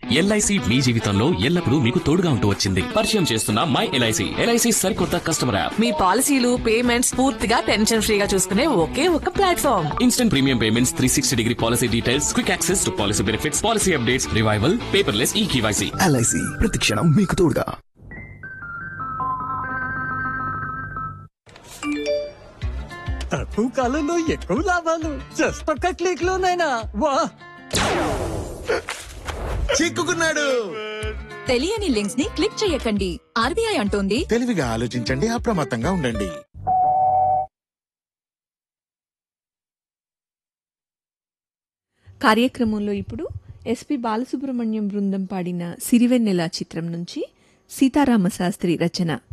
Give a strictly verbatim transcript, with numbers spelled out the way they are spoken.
LIC మీ జీవితంలో ఎల్లప్పుడూ మీకు తోడుగా ఉంటూ వచ్చింది. పరిచయం చేస్తున్న మై ఎల్ఐసి. ఎల్ఐసి సరికొత్త కస్టమర్ యాప్. మీ పాలసీలు పేమెంట్స్ పూర్తిగా టెన్షన్ ఫ్రీగా చూసుకునే ఒకే ఒక platform. Instant premium payments, three sixty degree policy details, quick access to policy benefits, policy updates, revival, paperless ఈ కేవైసీ. ఎల్ఐసి ప్రతి క్షణం మీకు తోడుగా. తక్కువ కాలంలో ఎక్కువ లాభాలు జస్ట్ ఒక్క క్లిక్ లోనైనా వా! చిక్కుకున్నాడు. తెలియని లింక్స్ ని క్లిక్ చేయకండి. ఆర్బీఐ అంటోంది తెలివిగా ఆలోచించండి, అప్రమత్తంగా ఉండండి. కార్యక్రమంలో ఇప్పుడు ఎస్పి బాలసుబ్రహ్మణ్యం బృందం పాడిన సిరివెన్నెల చిత్రం నుంచి సీతారామ శాస్త్రి రచన